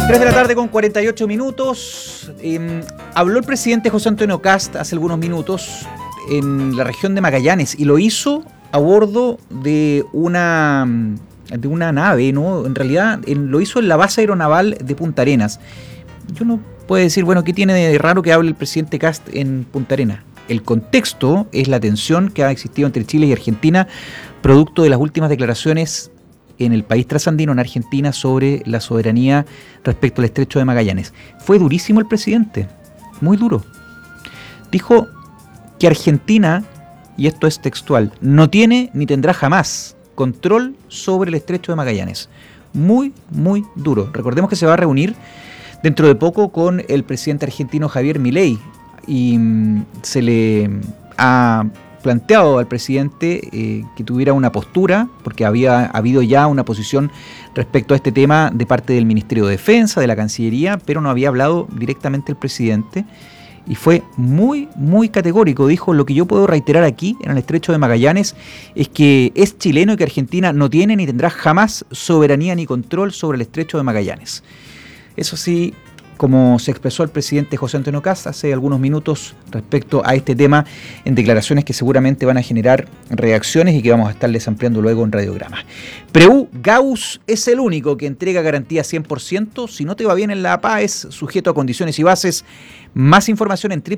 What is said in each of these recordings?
3 de la tarde con 48 minutos. Habló el presidente José Antonio Kast hace algunos minutos en la región de Magallanes y lo hizo a bordo de una nave, ¿no? En realidad lo hizo en la base aeronaval de Punta Arenas. Yo no puedo decir, bueno, ¿qué tiene de raro que hable el presidente Kast en Punta Arenas? El contexto es la tensión que ha existido entre Chile y Argentina, producto de las últimas declaraciones en el país trasandino, en Argentina, sobre la soberanía respecto al estrecho de Magallanes. Fue durísimo el presidente, muy duro. Dijo que Argentina, y esto es textual, no tiene ni tendrá jamás control sobre el estrecho de Magallanes. Muy, muy duro. Recordemos que se va a reunir dentro de poco con el presidente argentino Javier Milei y se le ha planteado al presidente que tuviera una postura, porque había habido ya una posición respecto a este tema de parte del Ministerio de Defensa, de la Cancillería, pero no había hablado directamente el presidente y fue muy, muy categórico. Dijo: lo que yo puedo reiterar aquí en el estrecho de Magallanes es que es chileno y que Argentina no tiene ni tendrá jamás soberanía ni control sobre el estrecho de Magallanes. Eso sí, como se expresó el presidente José Antonio Kast hace algunos minutos respecto a este tema, en declaraciones que seguramente van a generar reacciones y que vamos a estarles ampliando luego en Radiograma. Preu Gauss es el único que entrega garantía 100%. Si no te va bien en la APA, es sujeto a condiciones y bases. Más información en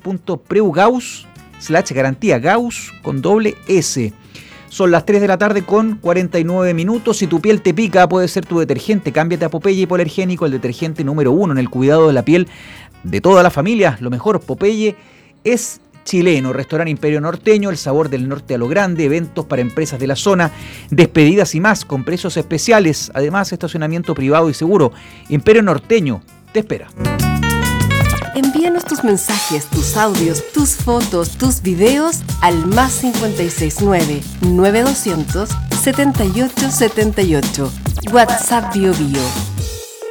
www.preugauss/garantía, Gauss con doble S. Son las 3 de la tarde con 49 minutos. Si tu piel te pica, puede ser tu detergente. Cámbiate a Popeye Hipoalergénico, el detergente número 1 en el cuidado de la piel de toda la familia. Lo mejor, Popeye es chileno. Restaurante Imperio Norteño, el sabor del norte a lo grande. Eventos para empresas de la zona, despedidas y más, con precios especiales. Además, estacionamiento privado y seguro. Imperio Norteño te espera. Envíanos tus mensajes, tus audios, tus fotos, tus videos al más 569-9200-7878. WhatsApp Bio Bio.